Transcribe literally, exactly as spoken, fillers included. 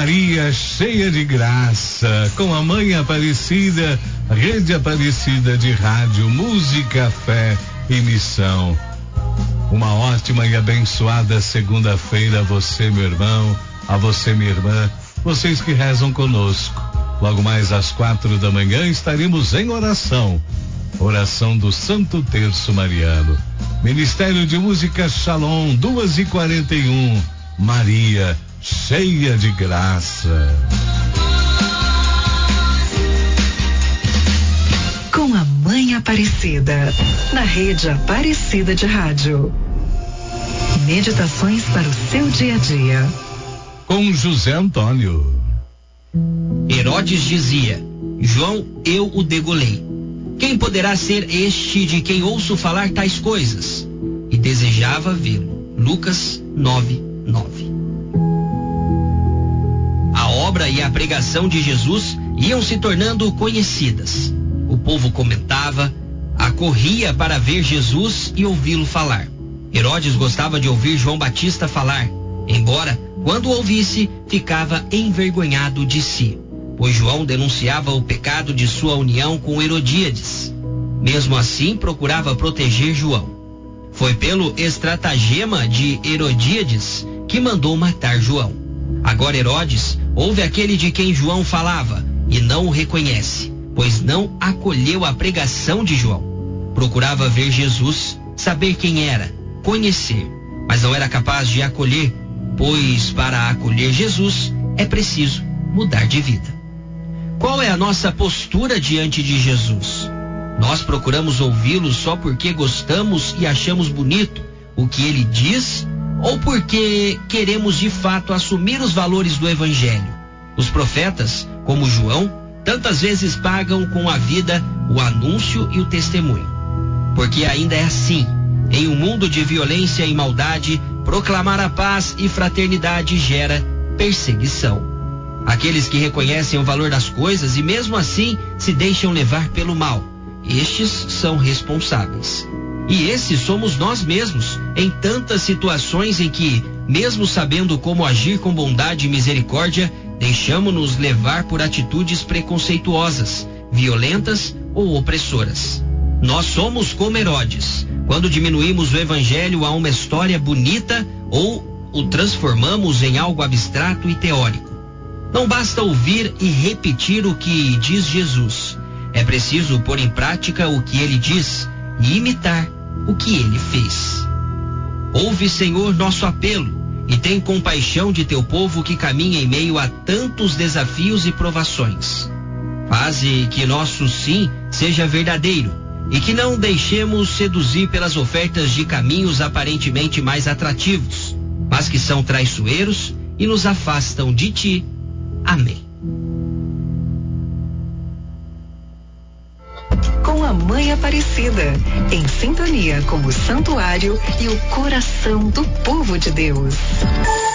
Maria cheia de graça, com a Mãe Aparecida, Rede Aparecida de Rádio, Música, Fé e Missão. Uma ótima e abençoada segunda-feira a você, meu irmão, a você, minha irmã, vocês que rezam conosco. Logo mais às quatro da manhã estaremos em oração. Oração do Santo Terço Mariano. Ministério de Música Shalom, duas e quarenta e um. Maria cheia de graça. Com a Mãe Aparecida, na Rede Aparecida de Rádio. Meditações para o seu dia a dia. Com José Antônio. Herodes dizia: João, eu o degolei. Quem poderá ser este de quem ouço falar tais coisas? E desejava vê-lo. Lucas nove, nove. A obra e a pregação de Jesus iam se tornando conhecidas. O povo comentava, acorria para ver Jesus e ouvi-lo falar. Herodes gostava de ouvir João Batista falar, embora, quando o ouvisse, ficava envergonhado de si, pois João denunciava o pecado de sua união com Herodíades. Mesmo assim, procurava proteger João. Foi pelo estratagema de Herodíades que mandou matar João. Agora Herodes ouve aquele de quem João falava e não o reconhece, pois não acolheu a pregação de João. Procurava ver Jesus, saber quem era, conhecer, mas não era capaz de acolher, pois para acolher Jesus é preciso mudar de vida. Qual é a nossa postura diante de Jesus? Nós procuramos ouvi-lo só porque gostamos e achamos bonito o que ele diz, ou porque queremos de fato assumir os valores do Evangelho? Os profetas, como João, tantas vezes pagam com a vida o anúncio e o testemunho. Porque ainda é assim, em um mundo de violência e maldade, proclamar a paz e fraternidade gera perseguição. Aqueles que reconhecem o valor das coisas e mesmo assim se deixam levar pelo mal, estes são responsáveis. E esses somos nós mesmos, em tantas situações em que, mesmo sabendo como agir com bondade e misericórdia, deixamos-nos levar por atitudes preconceituosas, violentas ou opressoras. Nós somos como Herodes, quando diminuímos o Evangelho a uma história bonita ou o transformamos em algo abstrato e teórico. Não basta ouvir e repetir o que diz Jesus. É preciso pôr em prática o que ele diz e imitar o que ele fez. Ouve, Senhor, nosso apelo e tem compaixão de teu povo que caminha em meio a tantos desafios e provações. Faze que nosso sim seja verdadeiro e que não deixemos seduzir pelas ofertas de caminhos aparentemente mais atrativos, mas que são traiçoeiros e nos afastam de ti. Amém. Com a Mãe Aparecida, em sintonia com o santuário e o coração do povo de Deus.